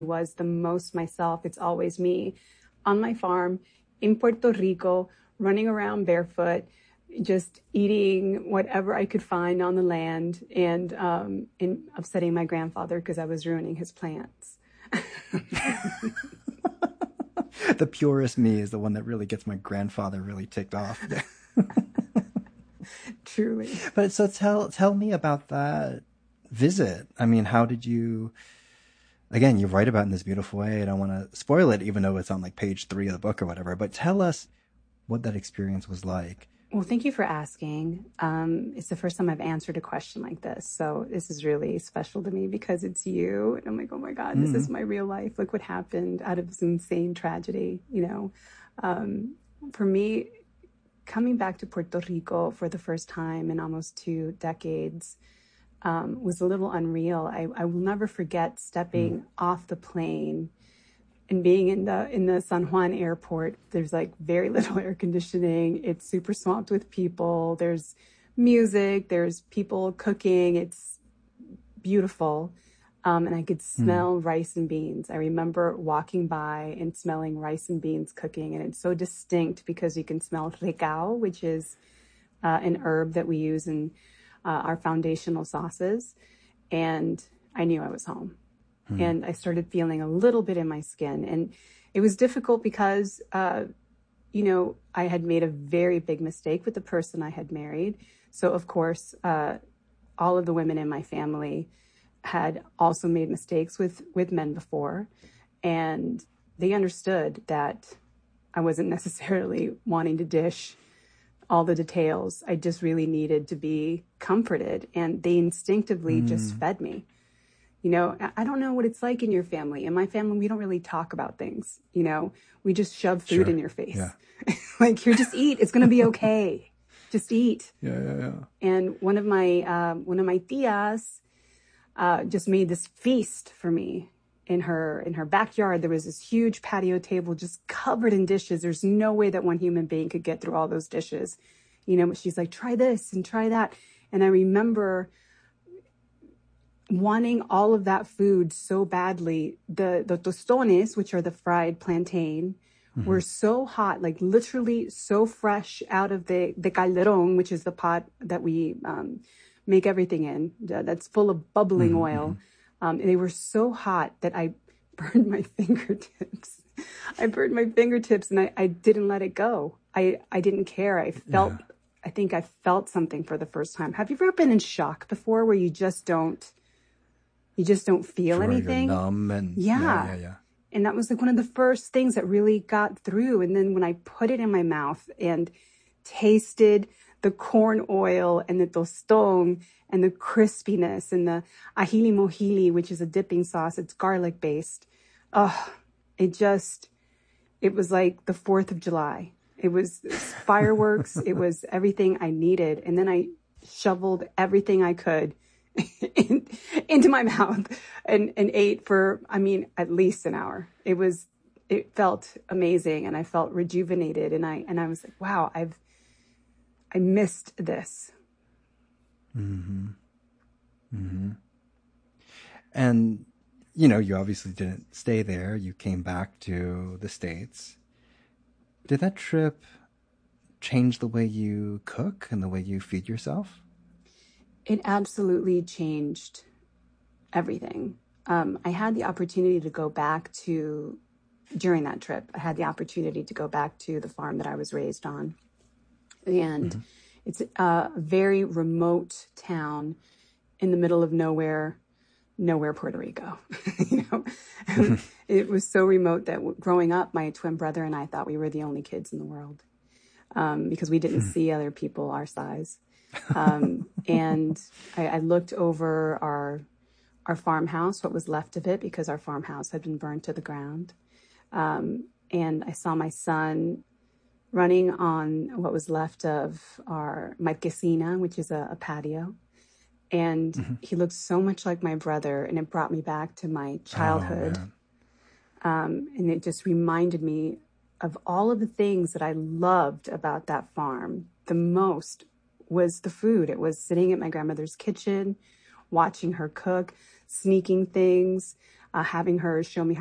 was the most myself. It's always me on my farm in Puerto Rico, running around barefoot, just eating whatever I could find on the land, and upsetting my grandfather because I was ruining his plants. The purest me is the one that really gets my grandfather really ticked off. Truly. But so tell me about that visit. I mean, how did you? Again, you write about it in this beautiful way. I don't want to spoil it, even though it's on like page 3 of the book or whatever. But tell us what that experience was like. Well, thank you for asking. It's the first time I've answered a question like this. So this is really special to me because it's you. And I'm like, oh my God, this is my real life. Look what happened out of this insane tragedy. For me, coming back to Puerto Rico for the first time in almost 2 decades was a little unreal. I will never forget stepping off the plane and being in the San Juan airport. There's like very little air conditioning. It's super swamped with people. There's music. There's people cooking. It's beautiful. And I could smell rice and beans. I remember walking by and smelling rice and beans cooking. And it's so distinct because you can smell recao, which is an herb that we use in our foundational sauces. And I knew I was home. And I started feeling a little bit in my skin. And it was difficult because, I had made a very big mistake with the person I had married. So, of course, all of the women in my family had also made mistakes with men before. And they understood that I wasn't necessarily wanting to dish all the details. I just really needed to be comforted. And they instinctively just fed me. I don't know what it's like in your family. In my family, we don't really talk about things. We just shove food in your face. Yeah. Like, here, just eat. It's going to be okay. Just eat. Yeah. And one of my tias just made this feast for me in her backyard. There was this huge patio table just covered in dishes. There's no way that one human being could get through all those dishes. She's like, try this and try that. And I remember wanting all of that food so badly. The tostones, which are the fried plantain, were so hot, like literally so fresh out of the calderon, which is the pot that we make everything in, that's full of bubbling oil. They were so hot that I burned my fingertips. And I didn't let it go. I didn't care. I think I felt something for the first time. Have you ever been in shock before where you just don't feel anything? You're numb and yeah. And that was like one of the first things that really got through. And then when I put it in my mouth and tasted the corn oil and the tostón and the crispiness and the ajili mojili, which is a dipping sauce, it's garlic based. It was like the 4th of July. It was fireworks. It was everything I needed. And then I shoveled everything I could into my mouth and ate for, at least an hour. It felt amazing, and I felt rejuvenated, and I was like, wow, I missed this. And you obviously didn't stay there. You came back to the States. Did that trip change the way you cook and the way you feed yourself? It absolutely changed everything. I had the opportunity to go back during that trip, I had the opportunity to go back to the farm that I was raised on. And it's a very remote town in the middle of nowhere, Puerto Rico. It was so remote that growing up, my twin brother and I thought we were the only kids in the world because we didn't see other people our size. And I looked over our farmhouse, what was left of it, because our farmhouse had been burned to the ground. And I saw my son running on what was left of our marquesina, which is a patio. And he looked so much like my brother, and it brought me back to my childhood. And it just reminded me of all of the things that I loved about that farm. The most was the food. It was sitting at my grandmother's kitchen, watching her cook, sneaking things. having her show me